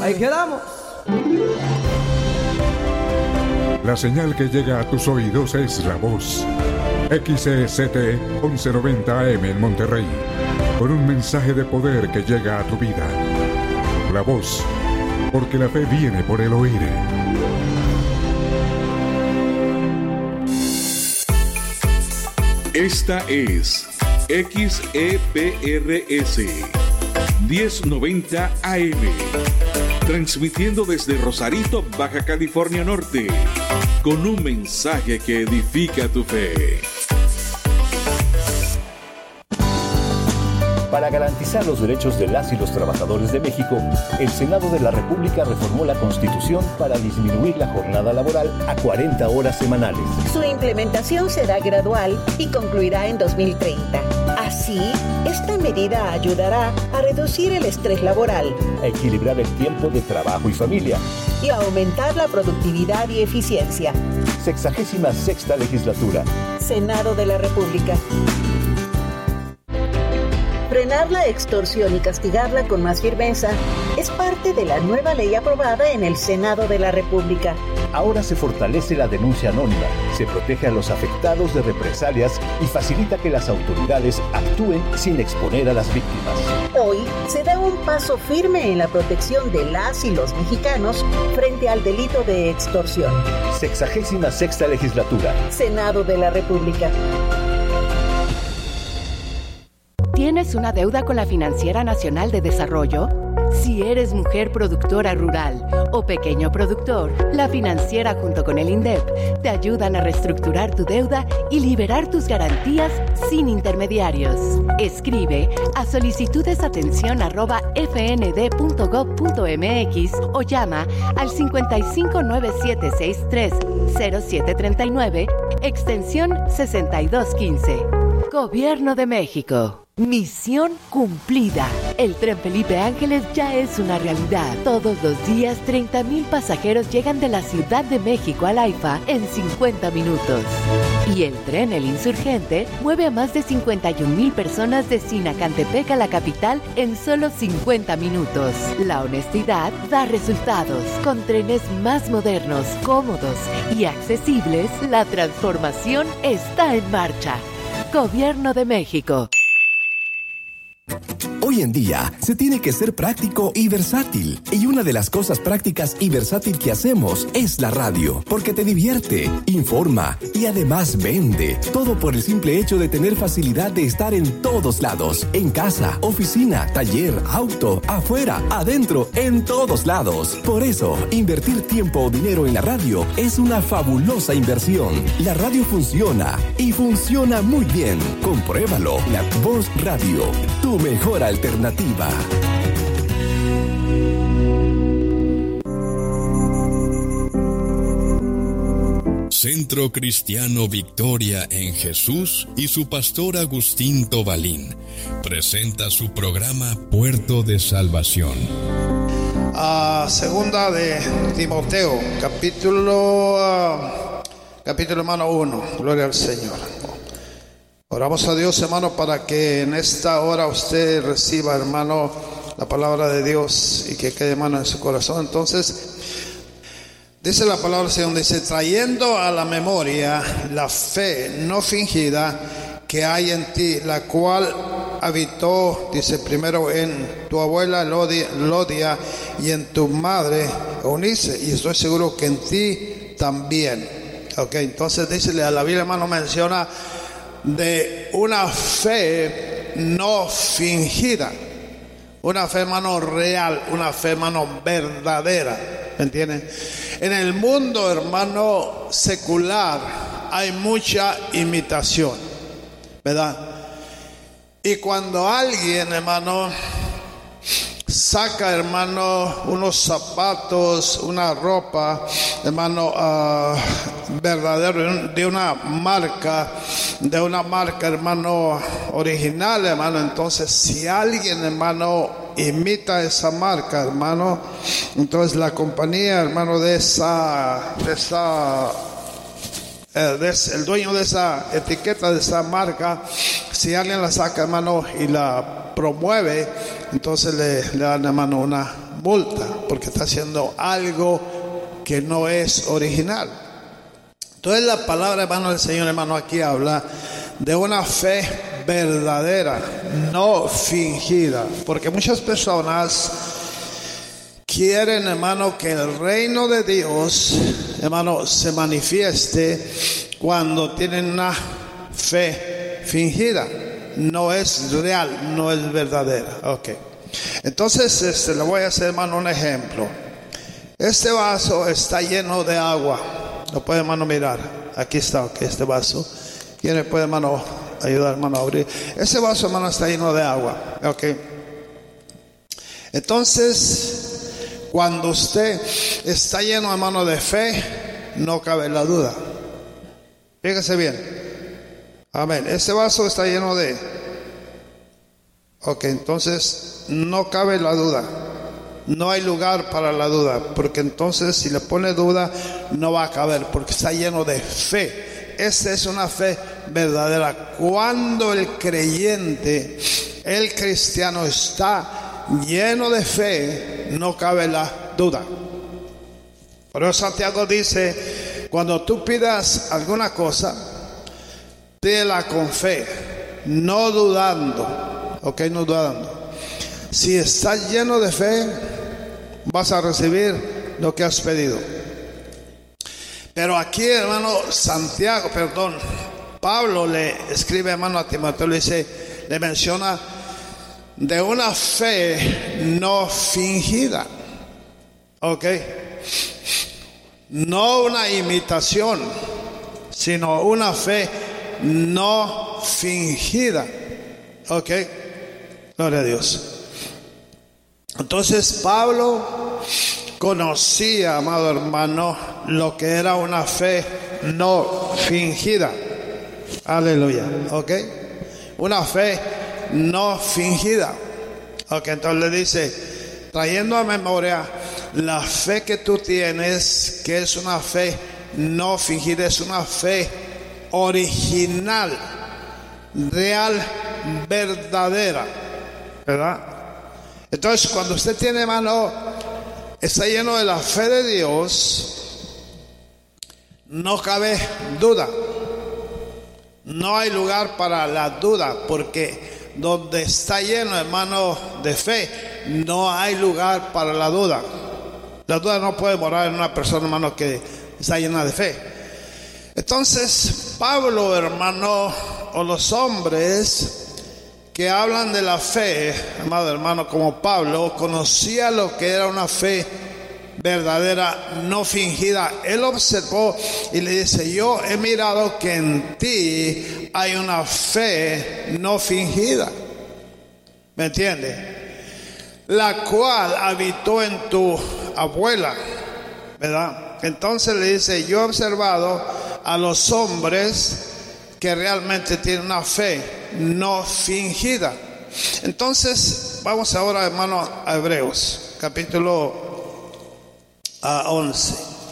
Ahí quedamos. La señal que llega a tus oídos es La Voz. XECT 1190 AM en Monterrey. Con un mensaje de poder que llega a tu vida. La Voz. Porque la fe viene por el oír. Esta es XEPRS 1090 AM, transmitiendo desde Rosarito, Baja California Norte, con un mensaje que edifica tu fe. Para garantizar los derechos de las y los trabajadores de México, el Senado de la República reformó la Constitución para disminuir la jornada laboral a 40 horas semanales. Su implementación será gradual y concluirá en 2030. Así, esta medida ayudará a reducir el estrés laboral, a equilibrar el tiempo de trabajo y familia y a aumentar la productividad y eficiencia. 66ª Legislatura. Senado de la República. Frenar la extorsión y castigarla con más firmeza es parte de la nueva ley aprobada en el Senado de la República. Ahora se fortalece la denuncia anónima, se protege a los afectados de represalias y facilita que las autoridades actúen sin exponer a las víctimas. Hoy se da un paso firme en la protección de las y los mexicanos frente al delito de extorsión. 66ª Legislatura. Senado de la República. ¿Tienes una deuda con la Financiera Nacional de Desarrollo? Si eres mujer productora rural o pequeño productor, la Financiera junto con el INDEP te ayudan a reestructurar tu deuda y liberar tus garantías sin intermediarios. Escribe a solicitudesatención@fnd.gov.mx o llama al 5597630739, extensión 6215. Gobierno de México. Misión cumplida. El tren Felipe Ángeles ya es una realidad. Todos los días 30,000 pasajeros llegan de la Ciudad de México al AIFA en 50 minutos. Y el tren El Insurgente mueve a más de 51,000 personas de Sinacantepec a la capital en solo 50 minutos. La honestidad da resultados. Con trenes más modernos, cómodos y accesibles, la transformación está en marcha. Gobierno de México. Hoy en día se tiene que ser práctico y versátil. Y una de las cosas prácticas y versátil que hacemos es la radio, porque te divierte, informa y además vende. Todo por el simple hecho de tener facilidad de estar en todos lados. En casa, oficina, taller, auto, afuera, adentro, en todos lados. Por eso, invertir tiempo o dinero en la radio es una fabulosa inversión. La radio funciona y funciona muy bien. Compruébalo. La Voz Radio, tu mejor alternativa. Centro Cristiano Victoria en Jesús y su pastor Agustín Tobalín presenta su programa Puerto de Salvación. Segunda de Timoteo, capítulo hermano 1. Gloria al Señor. Oramos a Dios, hermano, para que en esta hora usted reciba, hermano, la palabra de Dios y que quede, hermano, en su corazón. Entonces, dice la palabra del Señor, dice, trayendo a la memoria la fe no fingida que hay en ti, la cual habitó, dice, primero en tu abuela Lodia y en tu madre Eunice, y estoy seguro que en ti también. Ok, entonces dice, a la Biblia, hermano, menciona de una fe no fingida, una fe, hermano, real, una fe, hermano, verdadera. ¿Me entienden? En el mundo, hermano, secular hay mucha imitación, ¿verdad? Y cuando alguien, hermano, saca, hermano, unos zapatos, una ropa, hermano, verdadero, de una marca, hermano, original, hermano, entonces si alguien, hermano, imita esa marca, hermano, entonces la compañía, hermano, el dueño de esa etiqueta, de esa marca, si alguien la saca, hermano, y la promueve, entonces le dan, hermano, una multa. porque está haciendo algo que no es original. Entonces la palabra, hermano, del Señor, hermano, aquí habla de una fe verdadera, no fingida, porque muchas personas quieren, hermano, que el reino de Dios, hermano, se manifieste cuando tienen una fe fingida. No es real, no es verdadera. Ok. Entonces, le voy a hacer, hermano, un ejemplo. Este vaso está lleno de agua. Lo puede, hermano, mirar. Aquí está, ok, este vaso. ¿Quién me puede, hermano, ayudar, hermano, a abrir? Ese vaso, hermano, está lleno de agua. Ok. Entonces, cuando usted está lleno, hermano, de fe, no cabe la duda. Fíjese bien. Amén. Ese vaso está lleno de... Ok, entonces no cabe la duda. No hay lugar para la duda. Porque entonces si le pone duda, no va a caber. Porque está lleno de fe. Esta es una fe verdadera. Cuando el creyente, el cristiano está lleno de fe, no cabe la duda. Por eso Santiago dice, cuando tú pidas alguna cosa, pídela con fe, no dudando. Ok, no dudando. Si estás lleno de fe, vas a recibir lo que has pedido. Pero aquí, hermano, Pablo le escribe, hermano, a Timoteo, le menciona de una fe no fingida. Ok. No una imitación, sino una fe no fingida. Ok. Gloria a Dios. Entonces Pablo conocía, amado hermano, lo que era una fe no fingida. Aleluya. Ok. Una fe no fingida. Ok. Entonces le dice, trayendo a memoria la fe que tú tienes, que es una fe no fingida, es una fe original, real, verdadera, ¿verdad? Entonces, cuando usted tiene, hermano, está lleno de la fe de Dios, no cabe duda. No hay lugar para la duda, porque donde está lleno, hermano, de fe, no hay lugar para la duda. La duda no puede morar en una persona, hermano, que está llena de fe. Entonces, Pablo, hermano, o los hombres que hablan de la fe, amado hermano, como Pablo, conocía lo que era una fe verdadera, no fingida. Él observó y le dice, yo he mirado que en ti hay una fe no fingida. ¿Me entiende? La cual habitó en tu abuela, ¿verdad? Entonces le dice, yo he observado a los hombres que realmente tienen una fe no fingida. Entonces, vamos ahora, hermano, a Hebreos, capítulo 11.